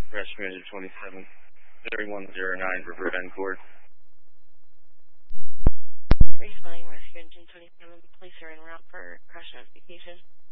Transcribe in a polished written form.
Rescue Engine 27, 3109 River Bend Court. Responding Rescue Engine 27, police are en route for crash notification.